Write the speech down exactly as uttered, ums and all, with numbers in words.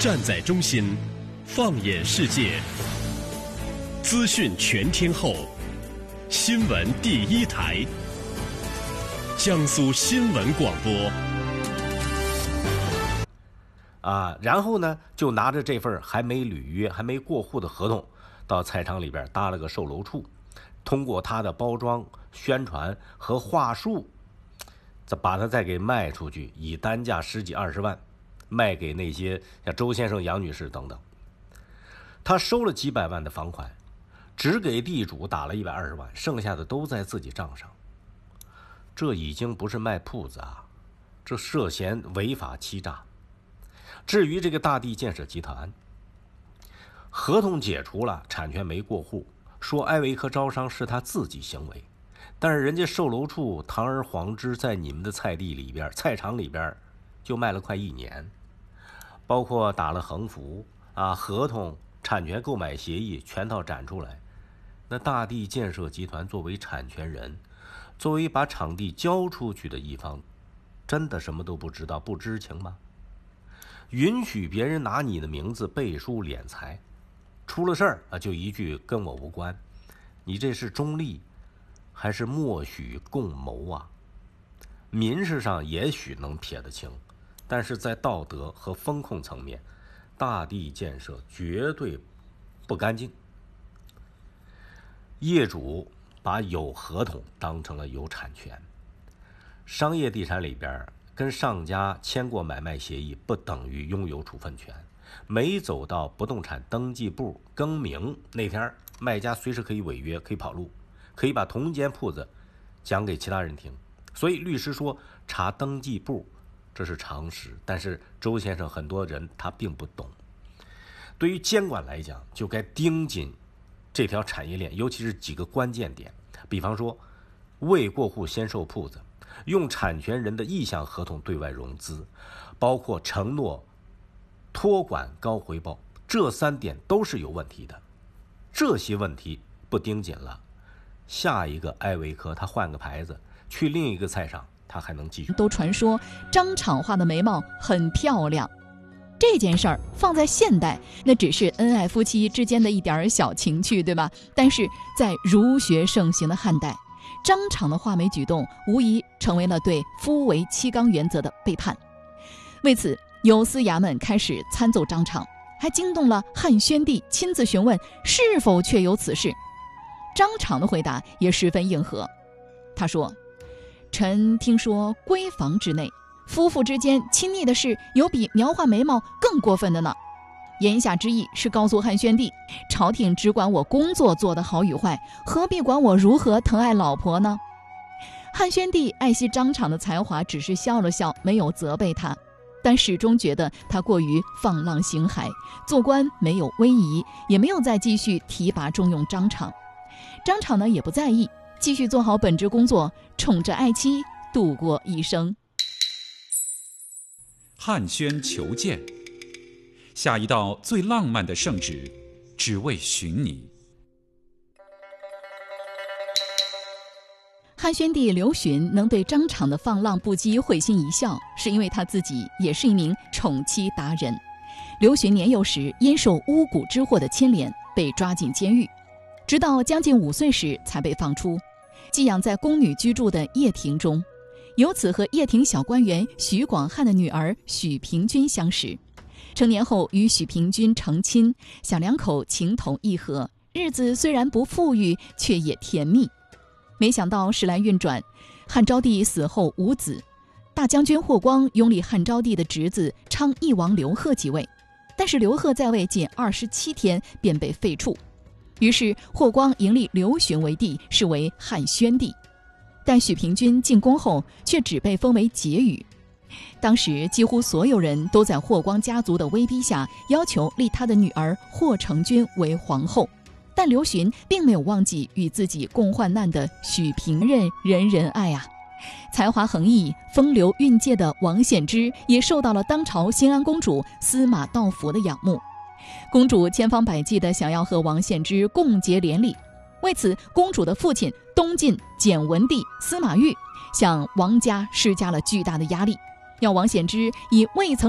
站在中心，放眼世界，资讯全天候，新闻第一台，江苏新闻广播。 啊，然后呢，就拿着这份还没履约、还没过户的合同，到菜场里边搭了个售楼处，通过他的包装、宣传和话术，再把它再给卖出去，以单价十几二十万卖给那些像周先生、杨女士等等。他收了几百万的房款，只给地主打了一百二十万，剩下的都在自己账上。这已经不是卖铺子啊，这涉嫌违法欺诈。至于这个大地建设集团，合同解除了，产权没过户，说艾维科招商是他自己行为，但是人家售楼处堂而皇之在你们的菜地里边、菜场里边就卖了快一年，包括打了横幅啊、合同、产权购买协议全套展出来。那大地建设集团作为产权人，作为把场地交出去的一方，真的什么都不知道、不知情吗？允许别人拿你的名字背书敛财，出了事儿啊就一句跟我无关，你这是中立还是默许共谋啊？民事上也许能撇得清，但是在道德和风控层面，大地建设绝对不干净。业主把有合同当成了有产权，商业地产里边跟上家签过买卖协议不等于拥有处分权，没走到不动产登记簿更名那天，卖家随时可以违约，可以跑路，可以把同间铺子讲给其他人听。所以律师说查登记簿这是常识，但是周先生很多人他并不懂。对于监管来讲，就该盯紧这条产业链，尤其是几个关键点，比方说未过户先售铺子，用产权人的意向合同对外融资，包括承诺托管高回报，这三点都是有问题的。这些问题不盯紧了，下一个艾维科他换个牌子去另一个菜场，他还能继续。 都传说张厂画的眉毛很漂亮，这件事儿放在现代，那只是恩爱夫妻之间的一点小情趣，对吧？但是在儒学盛行的汉代，张厂的画眉举动无疑成为了对夫为妻纲原则的背叛。为此，有司衙门开始参奏张厂，还惊动了汉宣帝亲自询问是否确有此事。张厂的回答也十分硬核，他说：臣听说闺房之内，夫妇之间亲昵的事有比描画眉毛更过分的呢。言下之意是告诉汉宣帝，朝廷只管我工作做得好与坏，何必管我如何疼爱老婆呢？汉宣帝爱惜张厂的才华，只是笑了笑，没有责备他，但始终觉得他过于放浪形骸，做官没有威仪，也没有再继续提拔重用张厂。张厂呢也不在意，继续做好本职工作，宠着爱妻度过一生。 汉宣求见，下一道最浪漫的圣旨，只为寻你。 汉宣帝刘询能对张厂的放浪不羁会心一笑，是因为他自己也是一名宠妻达人。刘询年幼时因受巫蛊之祸的牵连，被抓进监狱，直到将近五岁时才被放出，寄养在宫女居住的掖庭中，由此和掖庭小官员许广汉的女儿许平君相识。成年后与许平君成亲，小两口情投意合，日子虽然不富裕，却也甜蜜。没想到时来运转，汉昭帝死后无子，大将军霍光拥立汉昭帝的侄子昌邑王刘贺即位，但是刘贺在位仅二十七天便被废黜，于是霍光迎立刘询为帝，是为汉宣帝。但许平君进宫后却只被封为婕妤。当时几乎所有人都在霍光家族的威逼下要求立他的女儿霍成君为皇后，但刘询并没有忘记与自己共患难的许平任人人爱啊。才华横溢、风流韵界的王献之也受到了当朝新安公主司马道福的仰慕，公主千方百计地想要和王献之共结连理。为此，公主的父亲东晋简文帝司马昱向王家施加了巨大的压力，要王献之以未曾